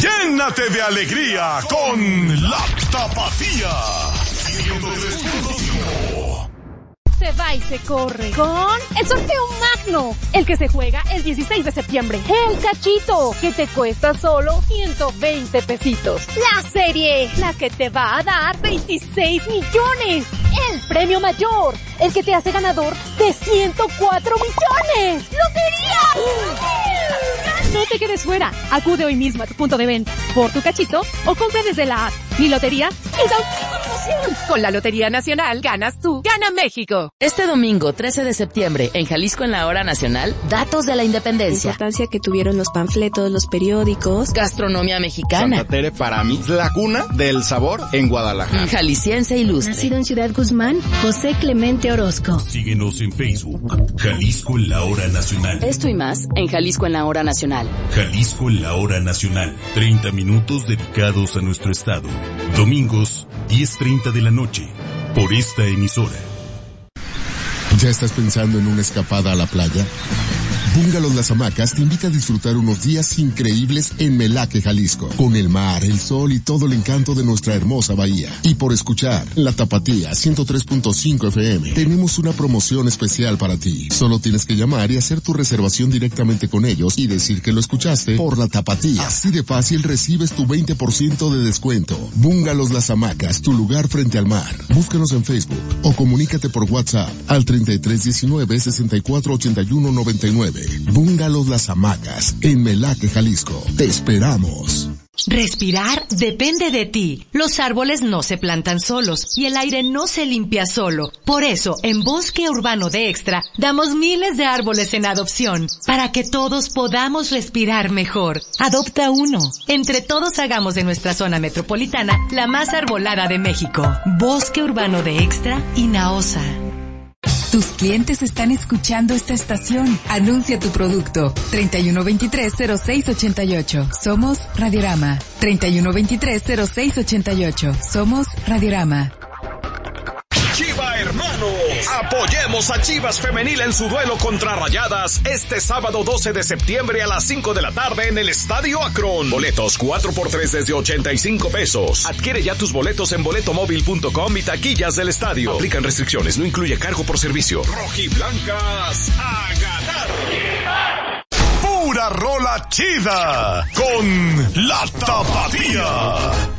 Llénate de alegría con la Tapatía. 103.5. Se va y se corre con el sorteo magno, el que se juega el 16 de septiembre. El cachito, que te cuesta solo 120 pesitos. La serie, la que te va a dar 26 millones. El premio mayor, el que te hace ganador de 104 millones. ¡Lotería! No te quedes fuera. Acude hoy mismo a tu punto de venta por tu cachito o compra desde la app. Mi lotería es autopromoción. Con la Lotería Nacional ganas tú, gana México. Este domingo 13 de septiembre en Jalisco en la Hora Nacional, datos de la independencia. La importancia que tuvieron los panfletos, los periódicos. Gastronomía mexicana. Santa Tere para mí es la cuna del sabor en Guadalajara. Jalisciense ilustre. Nacido en Ciudad Guzmán, José Clemente Orozco. Síguenos en Facebook, Jalisco en la Hora Nacional. Esto y más en Jalisco en la Hora Nacional. Jalisco en la Hora Nacional. 30 minutos dedicados a nuestro estado. Domingos, 10:30 de la noche. Por esta emisora. ¿Ya estás pensando en una escapada a la playa? Bungalows Las Hamacas te invita a disfrutar unos días increíbles en Melaque, Jalisco, con el mar, el sol y todo el encanto de nuestra hermosa bahía. Y por escuchar La Tapatía 103.5 FM, tenemos una promoción especial para ti. Solo tienes que llamar y hacer tu reservación directamente con ellos y decir que lo escuchaste por La Tapatía. Así de fácil recibes tu 20% de descuento. Bungalows Las Hamacas, tu lugar frente al mar. Búscanos en Facebook o comunícate por WhatsApp al 3319-648199. Bungalows Las Hamacas, en Melaque, Jalisco. Te esperamos. Respirar depende de ti. Los árboles no se plantan solos y el aire no se limpia solo. Por eso, en Bosque Urbano de Extra, damos miles de árboles en adopción para que todos podamos respirar mejor. Adopta uno. Entre todos hagamos de nuestra zona metropolitana la más arbolada de México. Bosque Urbano de Extra y Naosa. Tus clientes están escuchando esta estación. Anuncia tu producto. 3123-0688. Somos Radiorama. 3123-0688. Somos Radiorama. Chiva Hermanos, apoyemos a Chivas Femenil en su duelo contra Rayadas este sábado 12 de septiembre a las 5 de la tarde en el Estadio Akron. Boletos 4x3 desde 85 pesos. Adquiere ya tus boletos en boletomóvil.com y taquillas del estadio. Aplican restricciones, no incluye cargo por servicio. Rojiblancas a ganar. Pura rola chida con La Tapatía.